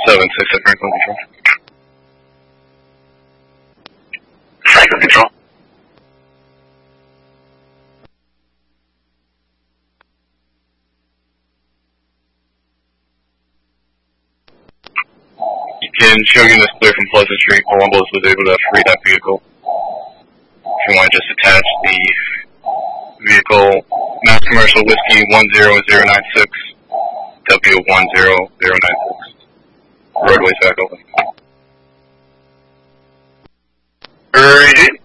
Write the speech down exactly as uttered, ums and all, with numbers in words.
seven six at Franklin Control. Franklin Control. You can show units clear from Pleasant Street. Columbus was able to free that vehicle. If you want to just attach the vehicle, Mass Commercial Whiskey one zero zero nine six, W one zero zero nine six. Roadway's back open. Urgent.